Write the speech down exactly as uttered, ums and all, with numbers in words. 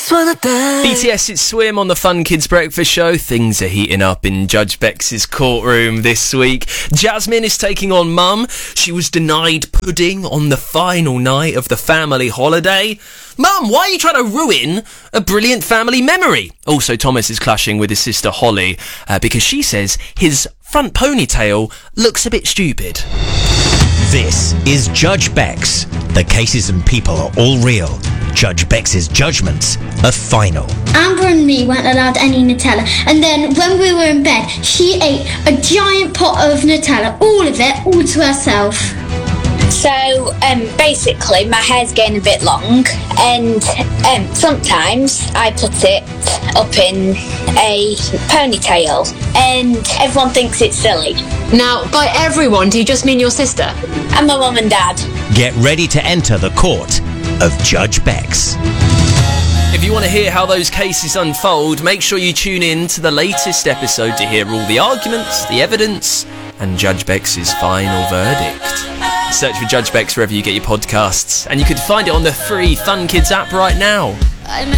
B T S, it's Swim on the Fun Kids Breakfast Show. Things are heating up in Judge Beck's courtroom this week. Jasmine is taking on Mum. She was denied pudding on the final night of the family holiday. Mum, why are you trying to ruin a brilliant family memory? Also, Thomas is clashing with his sister Holly uh, because she says his front ponytail looks a bit stupid. This is Judge Beck's. The cases and people are all real. Judge Beck's judgments are final. Amber and me weren't allowed any Nutella, and then when we were in bed, she ate a giant pot of Nutella, all of it, all to herself. So, um, basically, my hair's getting a bit long, and um, sometimes I put it up in a ponytail, and everyone thinks it's silly. Now, by everyone, do you just mean your sister? And my mum and dad. Get ready to enter the court of Judge Beck's. If you want to hear how those cases unfold, make sure you tune in to the latest episode to hear all the arguments, the evidence, and Judge Beck's final verdict. Search for Judge Beck's wherever you get your podcasts, and you can find it on the free Fun Kids app right now.